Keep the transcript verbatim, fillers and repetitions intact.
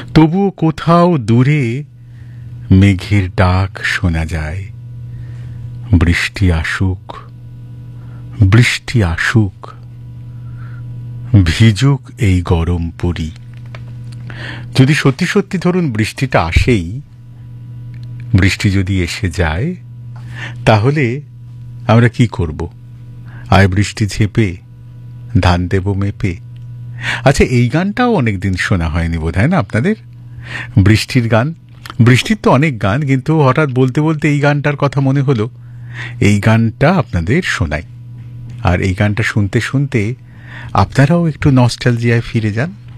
তবুও কোথাও দূরে মেঘের ডাক শোনা যায়, বৃষ্টি আসুক, বৃষ্টি আসুক, ভিজুক এই গরম পুরী। যদি সত্যি সত্যি ধরুন বৃষ্টিটা আসেই, বৃষ্টি যদি এসে যায়, তাহলে আমরা কি করব? আয় বৃষ্টি ঝেপে ধান দেব মেপে। আচ্ছা, এই গানটাও অনেকদিন শোনা হয়নি বোধহয় না আপনাদের? বৃষ্টির গান, বৃষ্টির তো অনেক গান, কিন্তু হঠাৎ বলতে বলতে এই গানটার কথা মনে হলো, এই গানটা আপনাদের শোনাই। আর এই গানটা শুনতে শুনতে আপনারাও একটু নস্টালজিয়ায় ফিরে যান।